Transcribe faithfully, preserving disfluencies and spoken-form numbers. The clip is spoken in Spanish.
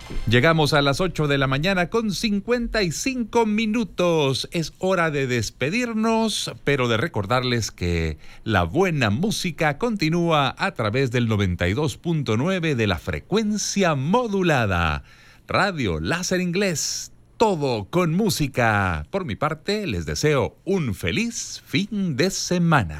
Llegamos a las ocho de la mañana con cincuenta y cinco minutos. Es hora de despedirnos, pero de recordarles que la buena música continúa a través del noventa y dos punto nueve de la frecuencia modulada. Radio Láser Inglés, todo con música. Por mi parte, les deseo un feliz fin de semana.